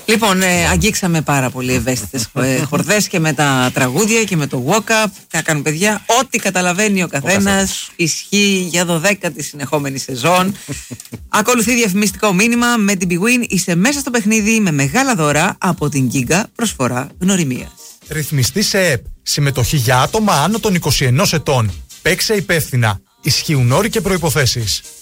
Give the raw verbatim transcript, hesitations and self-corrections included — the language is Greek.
Λοιπόν, ε, αγγίξαμε πάρα πολύ ευαίσθητες χορδές και με τα τραγούδια και με το walk-up. Θα κάνουν παιδιά, ό,τι καταλαβαίνει ο καθένας, ισχύει για δωδέκατη συνεχόμενη σεζόν. Ακολουθεί διαφημιστικό μήνυμα με την BWIN. Είσαι μέσα στο παιχνίδι με μεγάλα δώρα από την Giga, προσφορά γνωριμίας. Ρυθμιστή σε ΕΠ. Συμμετοχή για άτομα άνω των είκοσι ενός ετών. Παίξε υπεύθυνα. Ισχύουν όροι και προϋποθέσεις.